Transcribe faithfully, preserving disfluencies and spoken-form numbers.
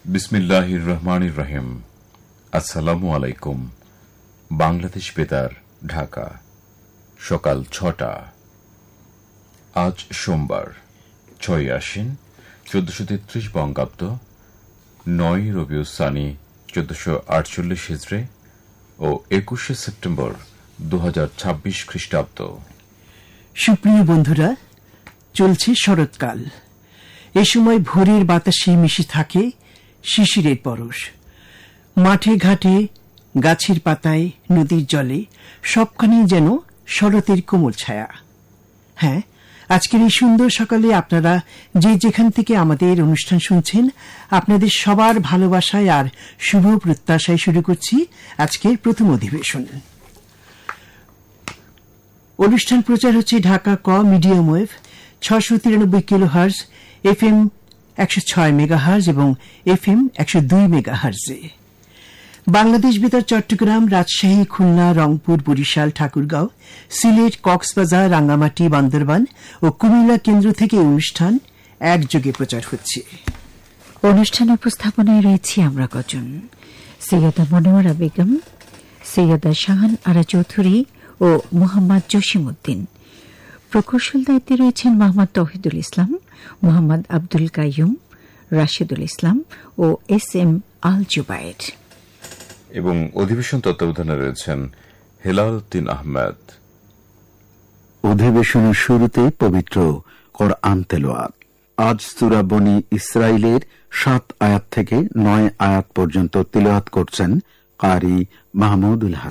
বিসমিল্লাহির রহমানির রহিম। আসসালামু আলাইকুম। বাংলাদেশ বেতার, ঢাকা, সকাল ছটা। আজ সোমবার, ছয় আশ্বিন চোদ্দশো তেত্রিশ বঙ্গাব্দ, নয় রবিউল সানি চোদ্দশো আটচল্লিশ হিজড়ে ও একুশে সেপ্টেম্বর দু হাজার ছাব্বিশ খ্রিস্টাব্দ। সুপ্রিয় বন্ধুরা, চলছে শরৎকাল। এ সময় ভোরের বাতাসে মিশে থাকে শিশিরের পরশ। মাঠে ঘাটে, গাছের পাতায়, নদীর জলে সবখানেই যেন শরতের কোমল ছায়া। হ্যাঁ, আজকের এই সুন্দর সকালে আপনারা যে যেখান থেকে আমাদের অনুষ্ঠান শুনছেন, আপনাদের সবার ভালোবাসায় আর শুভ প্রত্যাশায় শুরু করছি আজকের প্রথম অধিবেশন। অনুষ্ঠান প্রচার হচ্ছে ঢাকা ক মিডিয়াম ওয়েভ ছশো তিরানব্বই কিলো হার্জ, এফ এম একশো ছয় মেগা হার্জ এবং এফ এম একশো দুই মেগা হার্জে। বাংলাদেশ বেতার চট্টগ্রাম, রাজশাহী, খুলনা, রংপুর, বরিশাল, ঠাকুরগাঁও, সিলেট, কক্সবাজার, রাঙ্গামাটি, বান্দরবান ও কুমিল্লা কেন্দ্র থেকে এই অনুষ্ঠান একযোগে প্রচার হচ্ছে। অনুষ্ঠান উপস্থাপনায় রয়েছি আমরা কজন: সৈয়দা মনোয়ারা বেগম, সৈয়দা শাহান আরা চৌধুরী ও মোহাম্মদ জসিম উদ্দিন। প্রকৌশল দায়িত্বে রয়েছেন মোহাম্মদ তৌহিদুল ইসলাম, মোহাম্মদ আব্দুল কাইয়ুম, রাশিদুল ইসলাম ও এস এম আল জুবায়ের। এবং অধিবেশন তত্ত্বাবধানে রয়েছেন হেলাল উদ্দিন আহমেদ। অধিবেশনের শুরুতে পবিত্র কোরআন তেলাওয়াত। আজ সূরা বনী ইসরাইলের সাত আয়াত থেকে নয় আয়াত পর্যন্ত তিলাওয়াত করছেন কারি মাহমুদুল হাসান।